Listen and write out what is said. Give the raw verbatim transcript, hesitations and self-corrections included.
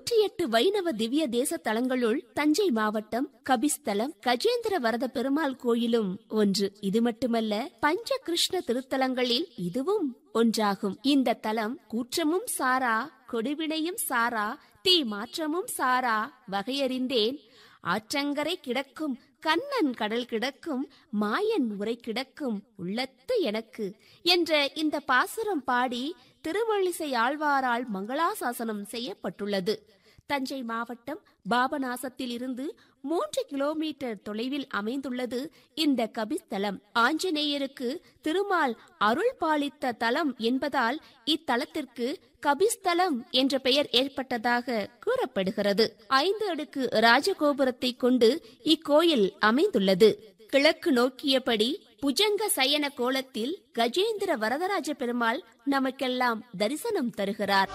நூற்றி எட்டு வைணவ திவ்ய தேச தலங்களுள் தஞ்சை மாவட்டம் கபிஸ்தலம் கஜேந்திர வரத பெருமாள் கோயிலும் ஒன்று. இது மட்டுமல்ல, பஞ்ச கிருஷ்ண திருத்தலங்களில் இதுவும் ஒன்றாகும். இந்த தலம் கூற்றமும் சாரா, கொடுவினையும் சாரா, தீ மாற்றமும் சாரா, வகையறிந்தேன் ஆற்றங்கரை கிடக்கும் கண்ணன் கடல் கிடக்கும் மாயன் உரை கிடக்கும் உள்ளத்து எனக்கு என்ற இந்த பாசுரம் பாடி திருவள்ளிசை ஆழ்வாரால் மங்களாசாசனம் செய்யப்பட்டுள்ளது. தஞ்சை மாவட்டம் பாபநாசத்தில் இருந்து மூன்று கிலோமீட்டர் தொலைவில் அமைந்துள்ளது இந்த கபிஸ்தலம். ஆஞ்சநேயருக்கு திருமால் அருள் பாலித்த தலம் என்பதால் இத்தலத்திற்கு கபிஸ்தலம் என்ற பெயர் ஏற்பட்டதாக கூறப்படுகிறது. ஐந்து அடுக்கு ராஜகோபுரத்தை கொண்டு இக்கோயில் அமைந்துள்ளது. கிழக்கு நோக்கியபடி புஜங்க சயன கோலத்தில் கஜேந்திர வரதராஜ பெருமாள் நமக்கெல்லாம் தரிசனம் தருகிறார்.